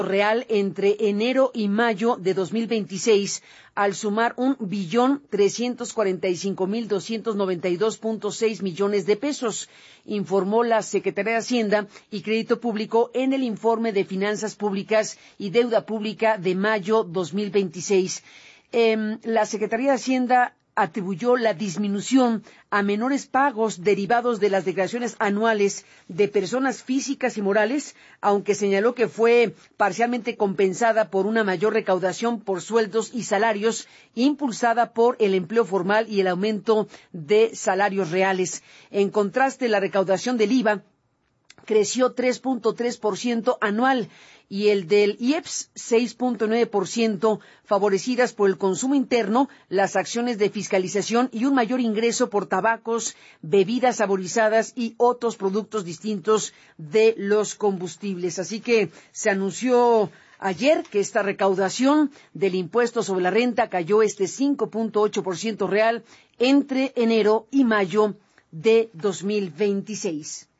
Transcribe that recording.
real entre enero y mayo de 2026, al sumar 1.345.292.6 millones de pesos, informó la Secretaría de Hacienda y Crédito Público en el informe de Finanzas Públicas y Deuda Pública de mayo 2026. La Secretaría de Hacienda atribuyó la disminución a menores pagos derivados de las declaraciones anuales de personas físicas y morales, aunque señaló que fue parcialmente compensada por una mayor recaudación por sueldos y salarios, impulsada por el empleo formal y el aumento de salarios reales. En contraste, la recaudación del IVA creció 3.3% anual y el del IEPS 6.9%, favorecidas por el consumo interno, las acciones de fiscalización y un mayor ingreso por tabacos, bebidas saborizadas y otros productos distintos de los combustibles. Así que se anunció ayer que esta recaudación del impuesto sobre la renta cayó 5.8% real entre enero y mayo de 2026.